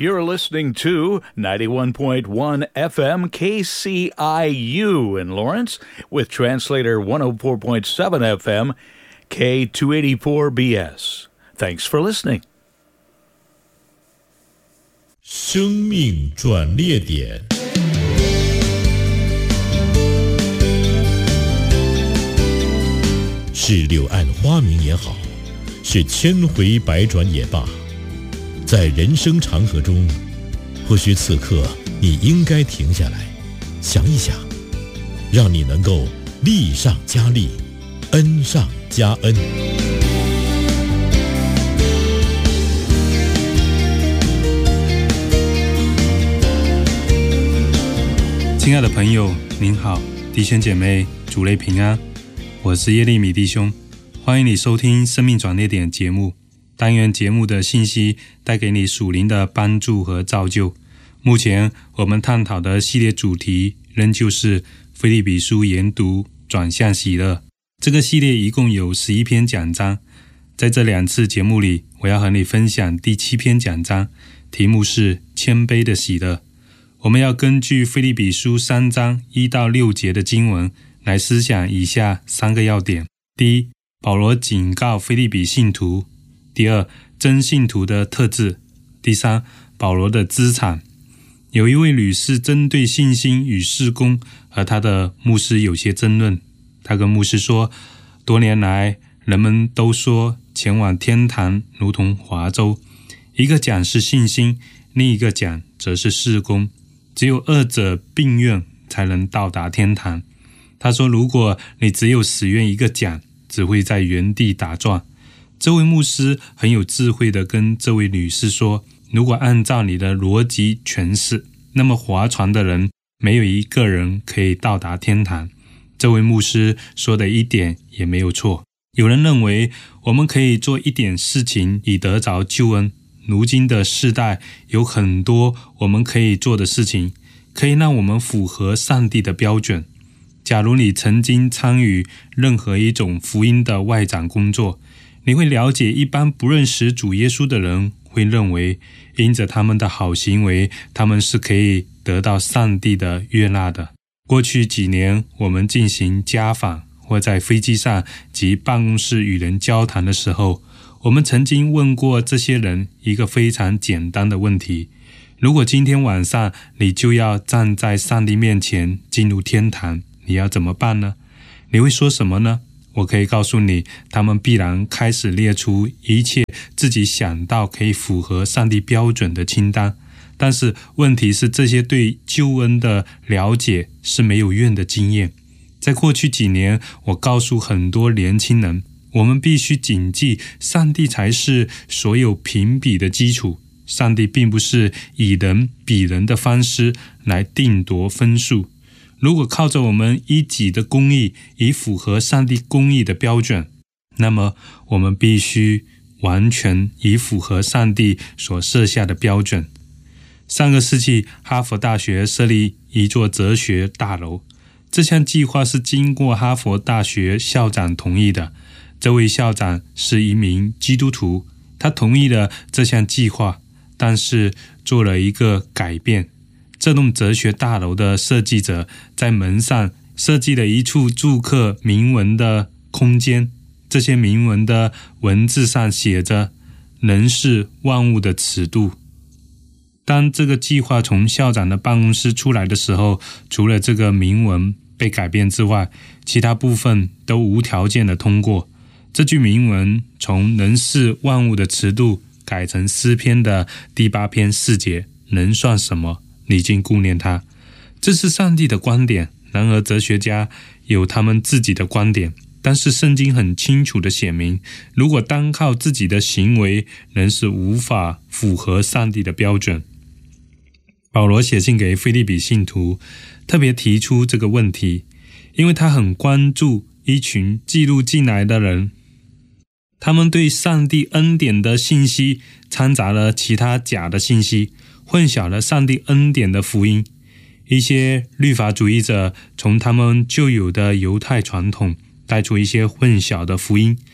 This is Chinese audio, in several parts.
You're listening to 91.1 FM KCIU in Lawrence with translator 104.7 FM K284BS. Thanks for listening. 生命转捩点，是柳暗花明也好，是千回百转也罢，在人生长河中，或许此刻你应该停下来，想一想，让你能够力上加力，恩上加恩。 亲爱的朋友，您好，弟兄姐妹，主内平安，我是耶利米弟兄，欢迎你收听生命转捩点节目。但愿节目的信息带给你属灵的帮助和造就。目前我们探讨的系列主题仍旧是腓立比书研读转向喜乐。这个系列一共有11篇讲章，在这2次节目里，我要和你分享第7篇讲章，题目是谦卑的喜乐。我们要根据腓立比书3章1到6节的经文来思想以下3个要点。第一，保罗警告腓立比信徒；第二，真信徒的特质；第三，保罗的资产。有一位女士针对信心与事工和她的牧师有些争论。她跟牧师说，多年来人们都说前往天堂如同划舟，一个讲是信心，另一个讲则是事工，只有二者并用才能到达天堂。他说，如果你只有使用一个讲，只会在原地打转。这位牧师很有智慧地跟这位女士说，如果按照你的逻辑诠释，那么划船的人没有一个人可以到达天堂。这位牧师说的一点也没有错。有人认为我们可以做一点事情以得着救恩。如今的世代有很多我们可以做的事情，可以让我们符合上帝的标准。假如你曾经参与任何一种福音的外展工作，你会了解一般不认识主耶稣的人会认为，因着他们的好行为，他们是可以得到上帝的悦纳的。过去几年，我们进行家访或在飞机上及办公室与人交谈的时候，我们曾经问过这些人一个非常简单的问题：如果今天晚上你就要站在上帝面前进入天堂，你要怎么办呢？你会说什么呢？我可以告诉你，他们必然开始列出一切自己想到可以符合上帝标准的清单。但是问题是，这些对救恩的了解是没有用的经验。在过去几年，我告诉很多年轻人，我们必须谨记，上帝才是所有评比的基础。上帝并不是以人比人的方式来定夺分数。如果靠着我们一己的公义以符合上帝公义的标准，那么我们必须完全以符合上帝所设下的标准。上个世纪，哈佛大学设立一座哲学大楼，这项计划是经过哈佛大学校长同意的。这位校长是一名基督徒，他同意了这项计划，但是做了一个改变。这栋哲学大楼的设计者在门上设计了一处注刻铭文的空间，这些铭文的文字上写着人是万物的尺度。当这个计划从校长的办公室出来的时候，除了这个铭文被改变之外，其他部分都无条件的通过。这句铭文从人是万物的尺度改成诗篇的第8篇4节，人算什么，你竟顾念他。这是上帝的观点，然而哲学家有他们自己的观点，但是圣经很清楚的写明，如果单靠自己的行为，人是无法符合上帝的标准。保罗写信给腓立比信徒，特别提出这个问题，因为他很关注一群记录进来的人，他们对上帝恩典的信息掺杂了其他假的信息，混淆了上帝恩典的福音。一些律法主义者从他们旧有的犹太传统带出一些混淆的福音，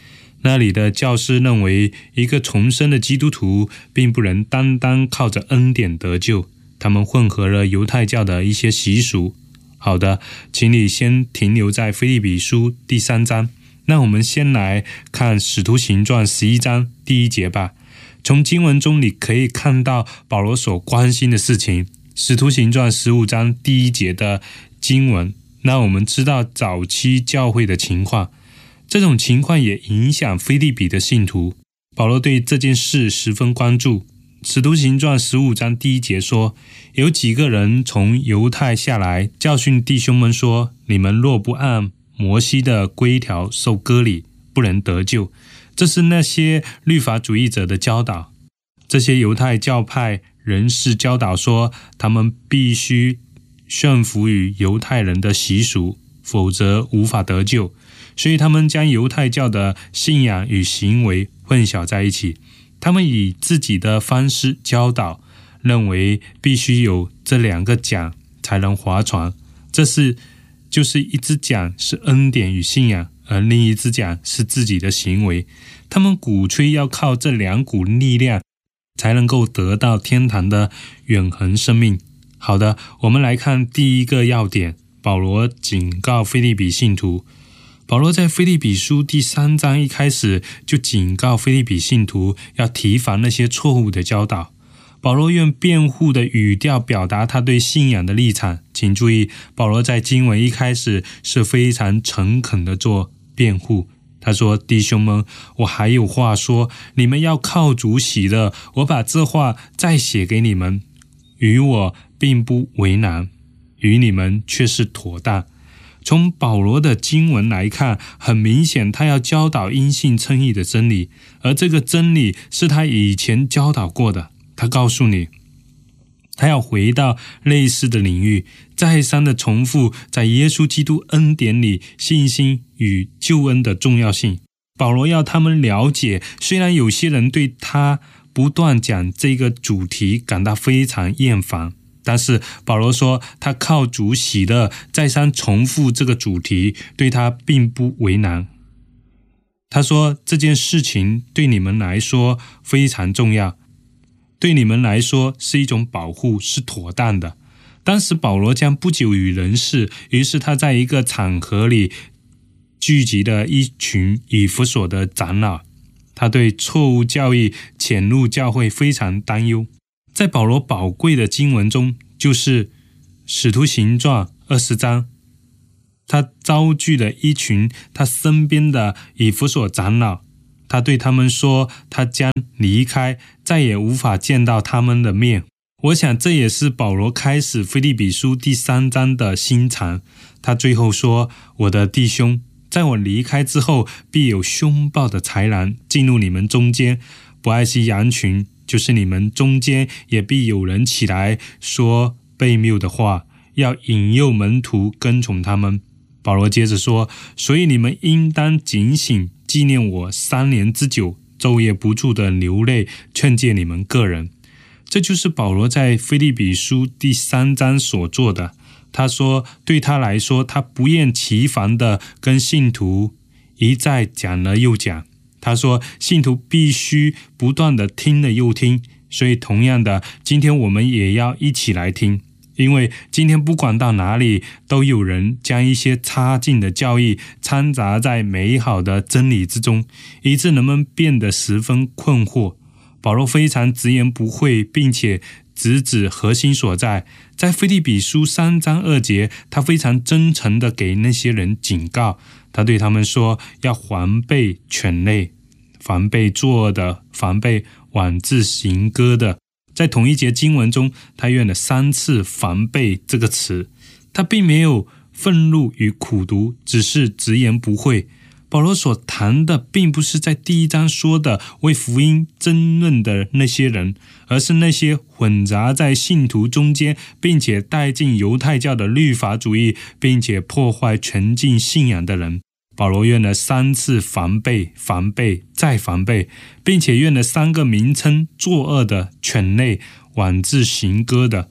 那里的教师认为，一个重生的基督徒并不能单单靠着恩典得救，他们混合了犹太教的一些习俗。好的，请你先停留在腓立比书第3章。那我们先来看使徒行传11章第1节吧。从经文中你可以看到保罗所关心的事情。使徒行传15章第1节的经文，那我们知道早期教会的情况，这种情况也影响腓立比的信徒。保罗对这件事十分关注。使徒行传15章第1节说，有几个人从犹太下来，教训弟兄们说，你们若不按摩西的规条受割礼，不能得救。这是那些律法主义者的教导。这些犹太教派人士教导说，他们必须顺服于犹太人的习俗，否则无法得救。所以他们将犹太教的信仰与行为混淆在一起。他们以自己的方式教导，认为必须有这2个桨才能划船。就是一只桨是恩典与信仰，而另一只桨是自己的行为。他们鼓吹要靠这2股力量才能够得到天堂的永恒生命。好的，我们来看第一个要点，保罗警告腓立比信徒。保罗在腓立比书第3章一开始就警告腓立比信徒要提防那些错误的教导。保罗用辩护的语调表达他对信仰的立场。请注意，保罗在经文一开始是非常诚恳的做辩护。他说，弟兄们，我还有话说，你们要靠主喜乐，我把这话再写给你们，与我并不为难，与你们却是妥当。从保罗的经文来看，很明显他要教导因信称义的真理，而这个真理是他以前教导过的。他告诉你，他要回到类似的领域，再三的重复在耶稣基督恩典里信心与救恩的重要性。保罗要他们了解，虽然有些人对他不断讲这个主题感到非常厌烦，但是保罗说他靠主喜乐，再三重复这个主题对他并不为难。他说，这件事情对你们来说非常重要，对你们来说是一种保护，是妥当的。当时保罗将不久于人世，于是他在一个场合里聚集了一群以弗所的长老，他对错误教义潜入教会非常担忧。在保罗宝贵的经文中，就是使徒行传20章，他招聚了一群他身边的以弗所长老，他对他们说，他将离开，再也无法见到他们的面。我想这也是保罗开始腓立比书第3章的心肠。他最后说，我的弟兄，在我离开之后，必有凶暴的豺狼进入你们中间，不爱惜羊群，就是你们中间也必有人起来说悖谬的话，要引诱门徒跟从他们。保罗接着说，所以你们应当警醒，纪念我3年之久，昼夜不住的流泪，劝诫你们个人。这就是保罗在腓立比书第3章所做的。他说，对他来说，他不厌其烦的跟信徒一再讲了又讲。他说，信徒必须不断的听了又听，所以同样的，今天我们也要一起来听。因为今天不管到哪里，都有人将一些差劲的教义掺杂在美好的真理之中，以致人们变得十分困惑。保罗非常直言不讳，并且直指核心所在。在腓立比书3章2节，他非常真诚地给那些人警告。他对他们说，要防备犬类，防备作恶的，防备妄自行歌的。在同一节经文中，他用了3次防备这个词。他并没有愤怒与苦毒，只是直言不讳。保罗所谈的并不是在第1章说的为福音争论的那些人，而是那些混杂在信徒中间，并且带进犹太教的律法主义，并且破坏全境信仰的人。保罗用了3次防备，防备再防备，并且用了3个名称：作恶的、犬类、妄自行歌的。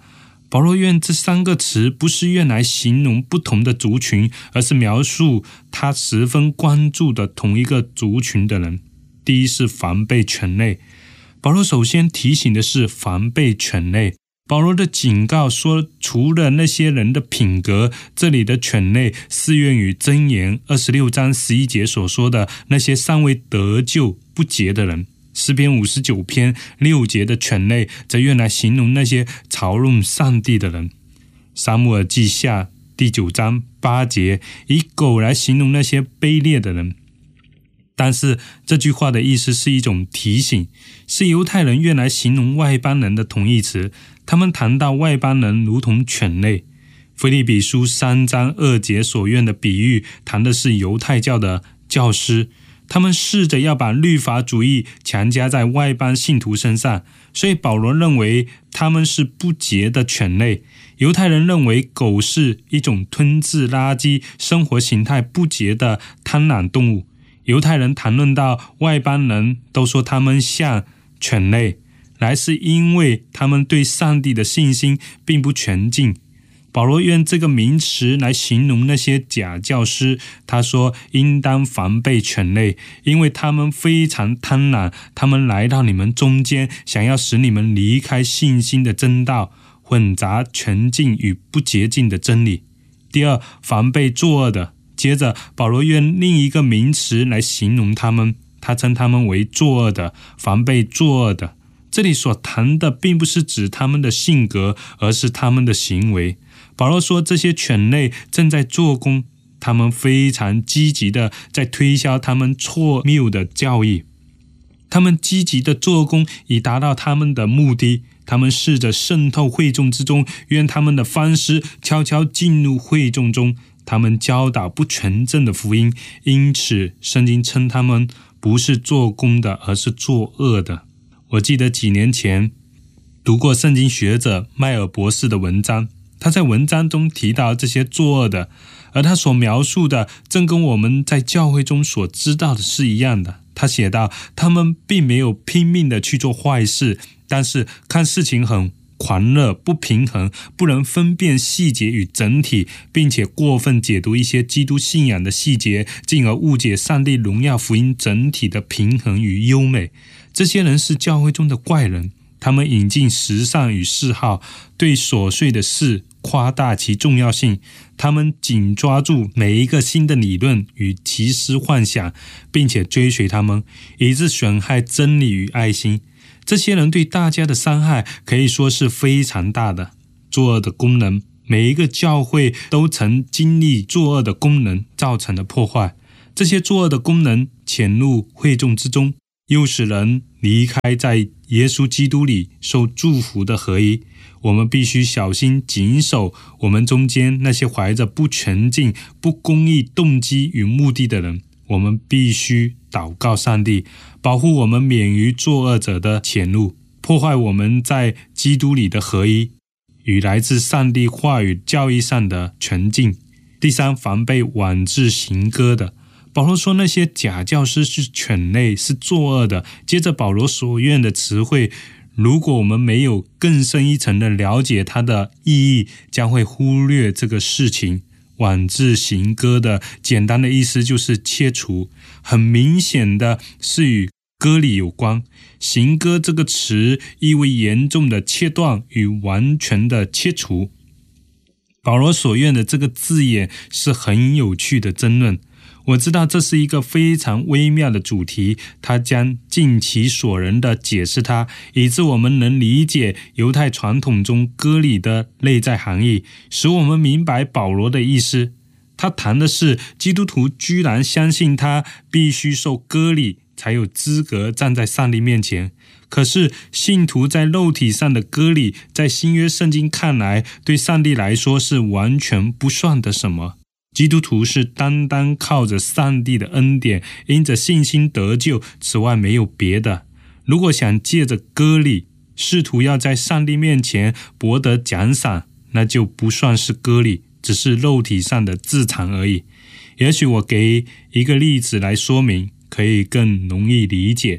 保罗用这3个词不是用来形容不同的族群，而是描述他十分关注的同一个族群的人。第一是防备犬类，保罗首先提醒的是防备犬类。保罗的警告说，除了那些人的品格，这里的犬类适用于箴言26章11节所说的那些尚未得救不洁的人。诗篇59篇6节的犬类则用来形容那些嘲弄上帝的人。撒母耳记下第9章8节以狗来形容那些卑劣的人。但是这句话的意思是一种提醒，是犹太人用来形容外邦人的同义词。他们谈到外邦人如同犬类。腓立比书3章2节所用的比喻谈的是犹太教的教师，他们试着要把律法主义强加在外邦信徒身上，所以保罗认为他们是不洁的犬类。犹太人认为狗是一种吞噬垃圾、生活形态不洁的贪婪动物。犹太人谈论到外邦人，都说他们像犬类，来是因为他们对上帝的信心并不全尽。保罗用这个名词来形容那些假教师，他说应当防备犬类，因为他们非常贪婪，他们来到你们中间，想要使你们离开信心的真道，混杂全净与不洁净的真理。第二，防备作恶的。接着保罗用另一个名词来形容他们，他称他们为作恶的，防备作恶的。这里所谈的并不是指他们的性格，而是他们的行为。保罗说这些犬类正在做工，他们非常积极的在推销他们错谬的教义，他们积极的做工以达到他们的目的。他们试着渗透会众之中，用他们的方式悄悄进入会众中，他们教导不全正的福音，因此圣经称他们不是做工的，而是作恶的。我记得几年前读过圣经学者迈尔博士的文章，他在文章中提到这些作恶的，而他所描述的正跟我们在教会中所知道的是一样的。他写道，他们并没有拼命的去做坏事，但是看事情很狂热、不平衡，不能分辨细节与整体，并且过分解读一些基督信仰的细节，进而误解上帝荣耀福音整体的平衡与优美。这些人是教会中的怪人，他们引进时尚与嗜好，对琐碎的事夸大其重要性，他们紧抓住每一个新的理论与奇思幻想，并且追随他们，以致损害真理与爱心。这些人对大家的伤害可以说是非常大的。作恶的功能，每一个教会都曾经历作恶的功能造成的破坏。这些作恶的功能潜入会众之中，又使人离开在耶稣基督里受祝福的合一。我们必须小心谨守我们中间那些怀着不全尽、不公义动机与目的的人。我们必须祷告上帝，保护我们免于作恶者的潜入，破坏我们在基督里的合一与来自上帝话语教义上的全尽。第三，防备妄自行歌的。保罗说那些假教师是犬类，是作恶的。接着保罗所用的词汇，如果我们没有更深一层的了解它的意义，将会忽略这个事情。妄自行割的简单的意思就是切除，很明显的是与割礼有关。行割这个词意味严重的切断与完全的切除。保罗所用的这个字眼是很有趣的争论。我知道这是一个非常微妙的主题，他将尽其所能的解释它，以致我们能理解犹太传统中割礼的内在含义，使我们明白保罗的意思。他谈的是基督徒居然相信他必须受割礼才有资格站在上帝面前。可是信徒在肉体上的割礼，在新约圣经看来，对上帝来说是完全不算的什么。基督徒是单单靠着上帝的恩典，因着信心得救，此外没有别的。如果想借着割礼试图要在上帝面前博得奖赏，那就不算是割礼，只是肉体上的自残而已。也许我给一个例子来说明，可以更容易理解。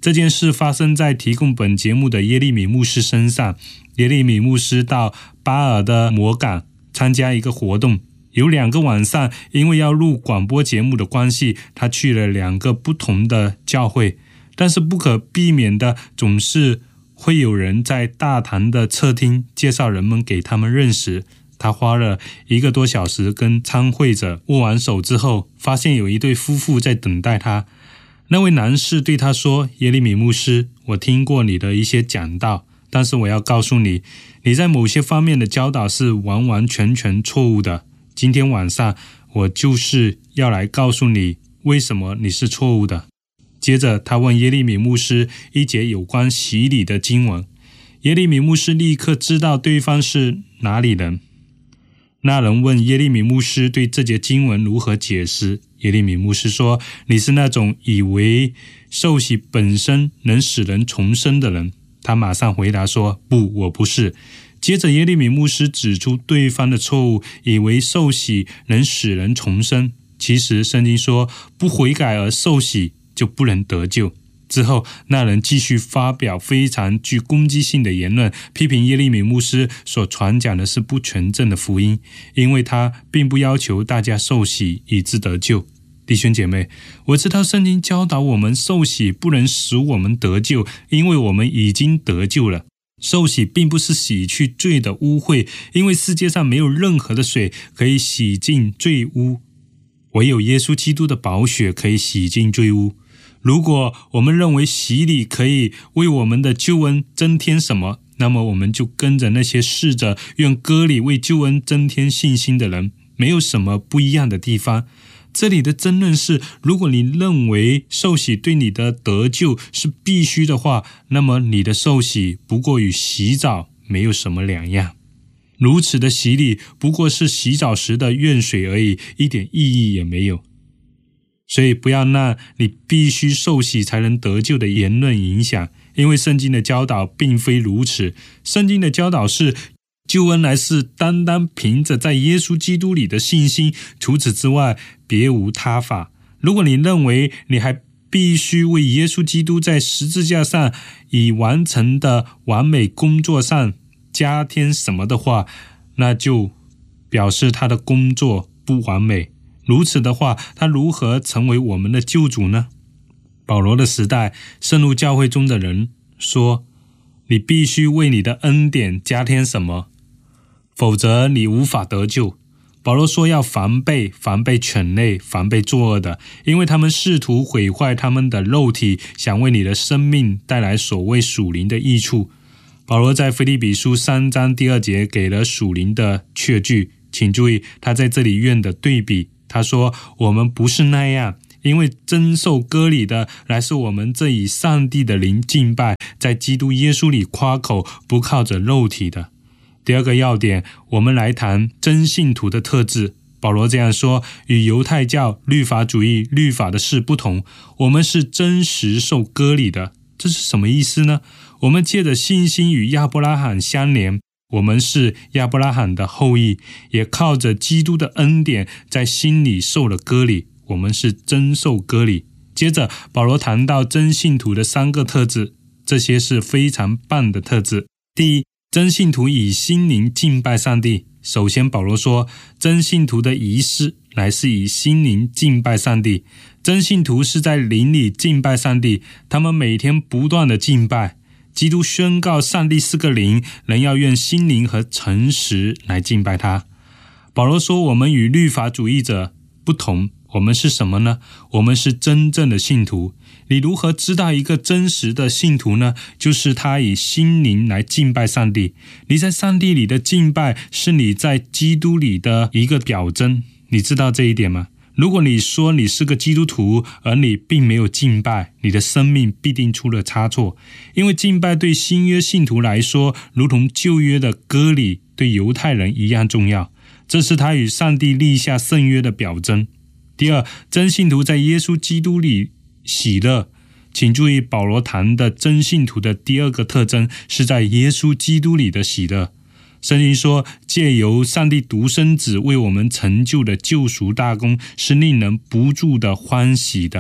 这件事发生在提供本节目的耶利米牧师身上。耶利米牧师到巴尔的摩港参加一个活动，有2个晚上，因为要录广播节目的关系，他去了2个不同的教会，但是不可避免的总是会有人在大堂的客厅介绍人们给他们认识。他花了1个多小时跟参会者握完手之后，发现有一对夫妇在等待他。那位男士对他说，耶利米牧师，我听过你的一些讲道，但是我要告诉你，你在某些方面的教导是完完全全错误的。今天晚上我就是要来告诉你为什么你是错误的。接着他问耶利米牧师一节有关洗礼的经文，耶利米牧师立刻知道对方是哪里人。那人问耶利米牧师对这节经文如何解释，耶利米牧师说，你是那种以为受洗本身能使人重生的人。他马上回答说，不，我不是。接着耶利米牧师指出对方的错误，以为受洗能使人重生。其实圣经说，不悔改而受洗就不能得救。之后那人继续发表非常具攻击性的言论，批评耶利米牧师所传讲的是不全正的福音，因为他并不要求大家受洗以致得救。弟兄姐妹，我知道圣经教导我们受洗不能使我们得救，因为我们已经得救了。受洗并不是洗去罪的污秽，因为世界上没有任何的水可以洗净罪污，唯有耶稣基督的宝血可以洗净罪污。如果我们认为洗礼可以为我们的救恩增添什么，那么我们就跟着那些试着用割礼为救恩增添信心的人，没有什么不一样的地方。这里的争论是，如果你认为受洗对你的得救是必须的话，那么你的受洗不过与洗澡没有什么两样。如此的洗礼不过是洗澡时的愿水而已，一点意义也没有。所以不要让你必须受洗才能得救的言论影响，因为圣经的教导并非如此。圣经的教导是，救恩乃是单单凭着在耶稣基督里的信心，除此之外别无他法。如果你认为你还必须为耶稣基督在十字架上已完成的完美工作上加添什么的话，那就表示他的工作不完美。如此的话，他如何成为我们的救主呢？保罗的时代，圣路教会中的人说，你必须为你的恩典加添什么，否则你无法得救。保罗说要防备犬类，防备作恶的，因为他们试图毁坏他们的肉体，想为你的生命带来所谓属灵的益处。保罗在腓立比书3章第2节给了属灵的确据，请注意他在这里用的对比。他说，我们不是那样，因为真受割礼的乃是我们这以上帝的灵敬拜，在基督耶稣里夸口，不靠着肉体的。第二个要点，我们来谈真信徒的特质。保罗这样说，与犹太教、律法主义、律法的事不同，我们是真实受割礼的。这是什么意思呢？我们借着信心与亚伯拉罕相连，我们是亚伯拉罕的后裔，也靠着基督的恩典在心里受了割礼，我们是真受割礼。接着保罗谈到真信徒的3个特质，这些是非常棒的特质。第一，真信徒以心灵敬拜上帝。首先保罗说，真信徒的仪式乃是以心灵敬拜上帝。真信徒是在灵里敬拜上帝，他们每天不断的敬拜。基督宣告上帝是个灵，人要用心灵和诚实来敬拜他。保罗说，我们与律法主义者不同，我们是什么呢？我们是真正的信徒。你如何知道一个真实的信徒呢？就是他以心灵来敬拜上帝。你在上帝里的敬拜是你在基督里的一个表征，你知道这一点吗？如果你说你是个基督徒，而你并没有敬拜，你的生命必定出了差错。因为敬拜对新约信徒来说，如同旧约的割礼对犹太人一样重要，这是他与上帝立下圣约的表征。第二，真信徒在耶稣基督里喜乐。请注意，保罗谈的真信徒的第2个特征是在耶稣基督里的喜乐。圣经说，借由上帝独生子为我们成就的救赎大功，是令人不住的欢喜的。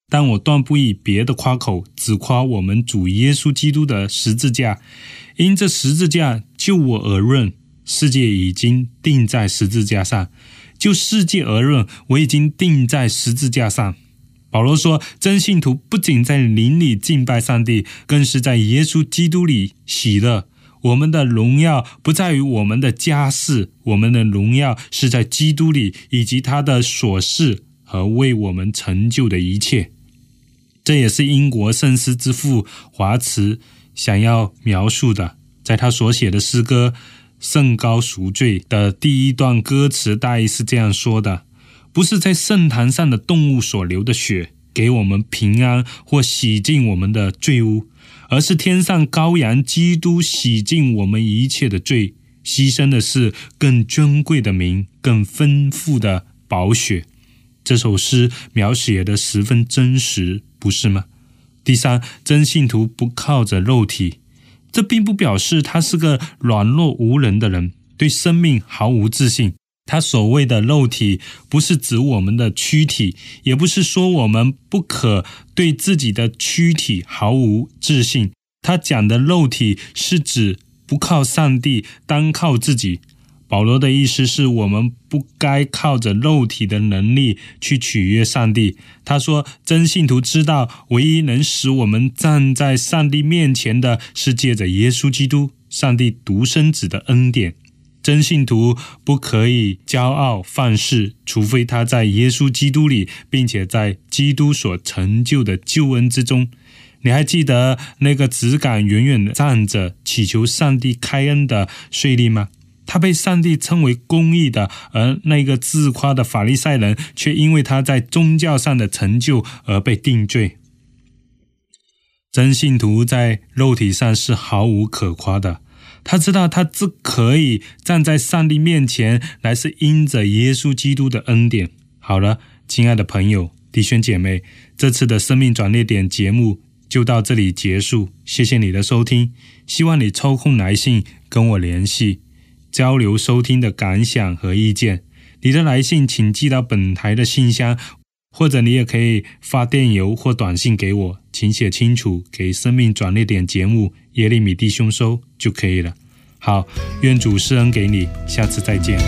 但我断不以别的夸口，只夸我们主耶稣基督的十字架。因这十字架就我而论，世界已经钉在十字架上；就世界而论，我已经钉在十字架上。保罗说，真信徒不仅在灵里敬拜上帝，更是在耶稣基督里喜乐。我们的荣耀不在于我们的家世，我们的荣耀是在基督里，以及他的所事和为我们成就的一切。这也是英国圣诗之父华慈想要描述的。在他所写的诗歌《圣高赎罪》的第一段歌词大意是这样说的：不是在圣坛上的动物所流的血给我们平安或洗净我们的罪污，而是天上羔羊基督洗净我们一切的罪，牺牲的是更尊贵的名，更丰富的宝血。这首诗描写的十分真实，不是吗？第三，真信徒不靠着肉体，这并不表示他是个软弱无能的人，对生命毫无自信。他所谓的肉体不是指我们的躯体，也不是说我们不可对自己的躯体毫无自信。他讲的肉体是指不靠上帝，单靠自己。保罗的意思是我们不该靠着肉体的能力去取悦上帝。他说，真信徒知道唯一能使我们站在上帝面前的是借着耶稣基督，上帝独生子的恩典。真信徒不可以骄傲放肆，除非他在耶稣基督里，并且在基督所成就的救恩之中。你还记得那个只敢远远站着祈求上帝开恩的税吏吗？他被上帝称为公义的，而那个自夸的法利赛人却因为他在宗教上的成就而被定罪。真信徒在肉体上是毫无可夸的，他知道他只可以站在上帝面前，乃是因着耶稣基督的恩典。好了，亲爱的朋友、弟兄姐妹，这次的生命转捩点节目就到这里结束，谢谢你的收听，希望你抽空来信跟我联系，交流收听的感想和意见。你的来信请寄到本台的信箱，或者你也可以发电邮或短信给我，请写清楚给生命转捩点节目耶利米弟兄收就可以了。好，愿主施恩给你，下次再见。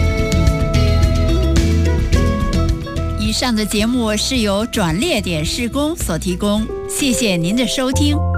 以上的节目是由转捩点事工所提供，谢谢您的收听。